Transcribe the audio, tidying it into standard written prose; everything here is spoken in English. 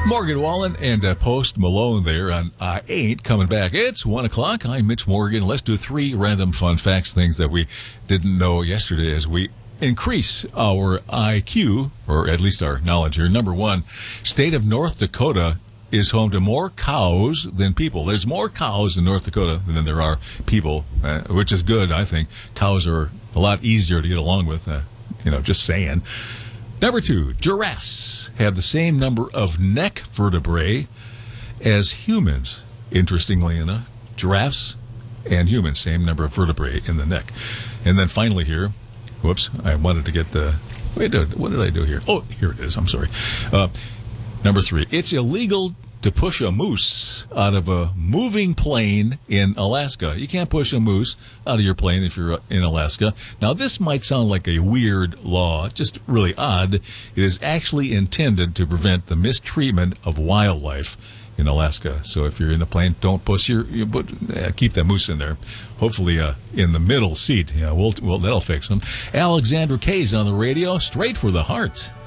Morgan Wallen and Post Malone there on I Ain't Coming Back. It's 1 o'clock. I'm Mitch Morgan. Let's do 3 random fun facts, things that we didn't know yesterday as we increase our IQ, or at least our knowledge here. Number 1, state of North Dakota is home to more cows than people. There's more cows in North Dakota than there are people, which is good, I think. Cows are a lot easier to get along with, just saying. Number 2, giraffes have the same number of neck vertebrae as humans. Interestingly enough, giraffes and humans, same number of vertebrae in the neck. And then finally here, whoops, I wanted to get the... Wait, what did I do here? Oh, here it is. I'm sorry. Number 3, it's illegal to push a moose out of a moving plane in Alaska. You can't push a moose out of your plane if you're in Alaska. Now, this might sound like a weird law, just really odd. It is actually intended to prevent the mistreatment of wildlife in Alaska. So if you're in a plane, don't push keep that moose in there. Hopefully in the middle seat. Yeah, that'll fix them. Alexandra Kay's on the radio, straight for the heart.